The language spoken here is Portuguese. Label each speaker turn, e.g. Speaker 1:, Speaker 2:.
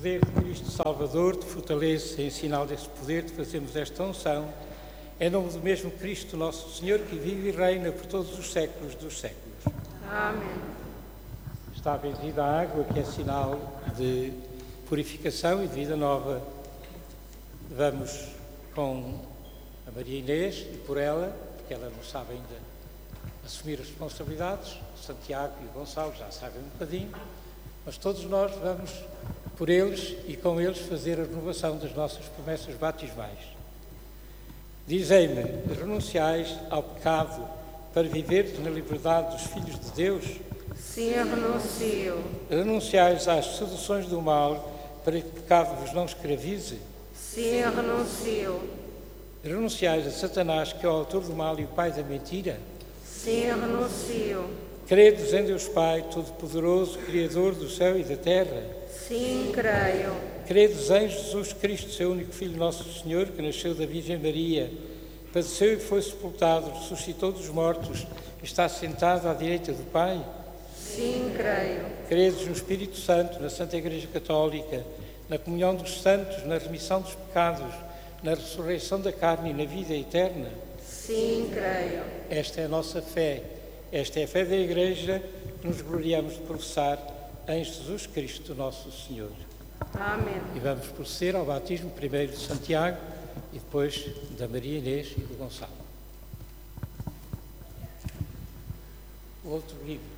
Speaker 1: poder de Cristo Salvador te fortaleça em sinal desse poder de fazermos esta unção, em nome do mesmo Cristo nosso Senhor, que vive e reina por todos os séculos dos séculos.
Speaker 2: Amém.
Speaker 1: Está bendita a água, que é sinal de purificação e de vida nova. Vamos com a Maria Inês e por ela, porque ela não sabe ainda assumir as responsabilidades, o Santiago e o Gonçalo já sabem um bocadinho, mas todos nós vamos por eles e com eles fazer a renovação das nossas promessas batismais. Dizei-me, renunciais ao pecado para viverdes na liberdade dos filhos de Deus?
Speaker 2: Sim, eu renuncio.
Speaker 1: Renunciais às seduções do mal para que o pecado vos não escravize?
Speaker 2: Sim, eu renuncio.
Speaker 1: Renunciais a Satanás, que é o autor do mal e o pai da mentira?
Speaker 2: Sim, eu renuncio.
Speaker 1: Credes em Deus Pai, Todo-Poderoso, Criador do céu e da terra?
Speaker 2: Sim, creio.
Speaker 1: Credes em Jesus Cristo, seu único Filho, nosso Senhor, que nasceu da Virgem Maria, padeceu e foi sepultado, ressuscitou dos mortos, está sentado à direita do Pai?
Speaker 2: Sim, creio.
Speaker 1: Credes no Espírito Santo, na Santa Igreja Católica, na comunhão dos santos, na remissão dos pecados, na ressurreição da carne e na vida eterna?
Speaker 2: Sim, creio.
Speaker 1: Esta é a nossa fé. Esta é a fé da Igreja que nos gloriamos de professar em Jesus Cristo, nosso Senhor.
Speaker 2: Amém.
Speaker 1: E vamos proceder ao batismo primeiro de Santiago e depois da Maria Inês e do Gonçalo. O outro livro.